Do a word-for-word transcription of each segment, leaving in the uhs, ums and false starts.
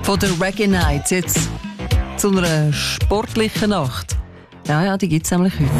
Von der Reggae Night jetzt zu einer sportlichen Nacht. Ja, ja, die gibt es nämlich heute.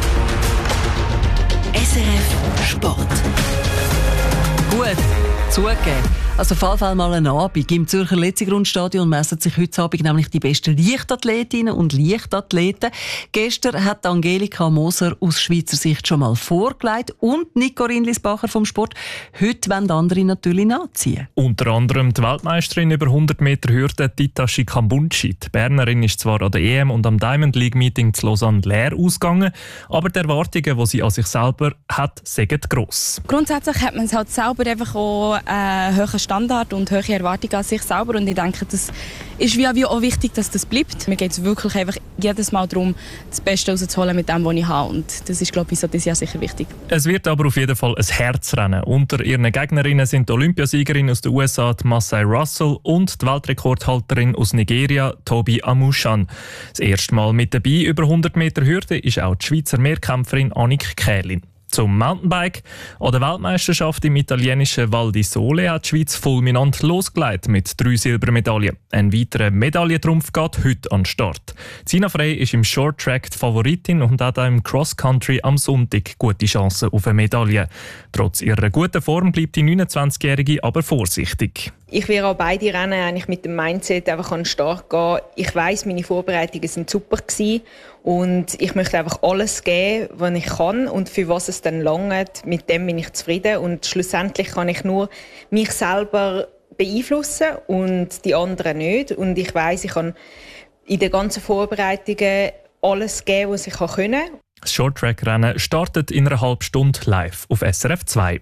S R F Sport. Gut, zugegeben. Also auf jeden Fall mal einen Abend. Im Zürcher Letzigrundstadion messen sich heute Abend nämlich die besten Leichtathletinnen und Leichtathleten. Gestern hat Angelika Moser aus Schweizer Sicht schon mal vorgelegt und Nico Rindlisbacher vom Sport. Heute wollen andere natürlich nachziehen. Unter anderem die Weltmeisterin über hundert Meter Hürde Titashi Kambunchi. Die Bernerin ist zwar an der E M und am Diamond League Meeting zu Lausanne leer ausgegangen, aber die Erwartungen, die sie an sich selber hat, sind gross. Grundsätzlich hat man halt selber einfach auch einen hohen Standard und hohe Erwartungen an sich selber. Und ich denke, das ist wie auch wichtig, dass das bleibt. Mir geht es wirklich einfach jedes Mal darum, das Beste rauszuholen mit dem, was ich habe. Und das ist, glaube ich, so dieses Jahr sicher wichtig. Es wird aber auf jeden Fall ein Herzrennen. Unter ihren Gegnerinnen sind die Olympiasiegerin aus den U S A, Masai Russell, und die Weltrekordhalterin aus Nigeria, Tobi Amushan. Das erste Mal mit dabei über hundert Meter Hürde ist auch die Schweizer Mehrkämpferin Annik Kählin. Zum Mountainbike. An der Weltmeisterschaft im italienischen Val di Sole hat die Schweiz fulminant losgelegt mit drei Silbermedaillen. Ein weiterer Medaillentrumpf geht heute an den Start. Sina Frey ist im Short-Track die Favoritin und hat auch im Cross-Country am Sonntag gute Chancen auf eine Medaille. Trotz ihrer guten Form bleibt die neunundzwanzigjährige aber vorsichtig. Ich werde auch beide Rennen eigentlich mit dem Mindset einfach an den Start gehen. Ich weiss, meine Vorbereitungen sind super gewesen und ich möchte einfach alles geben, was ich kann und für was es dann langt. Mit dem bin ich zufrieden und schlussendlich kann ich nur mich selber beeinflussen und die anderen nicht. Und ich weiss, ich kann in den ganzen Vorbereitungen alles geben, was ich können kann. Das Short-Track-Rennen startet in einer halben Stunde live auf S R F zwei.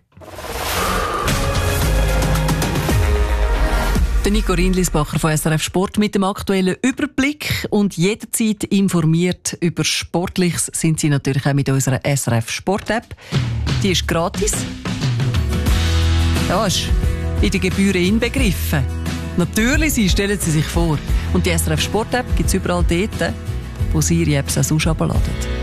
Der Nico Rindlisbacher von S R F Sport mit dem aktuellen Überblick und jederzeit informiert über Sportliches sind Sie natürlich auch mit unserer S R F Sport App. Die ist gratis. Ja, ist in den Gebühren inbegriffen. Natürlich, Sie stellen Sie sich vor. Und die S R F Sport App gibt es überall dort, wo Sie Ihre Apps auch sonst herunterladen.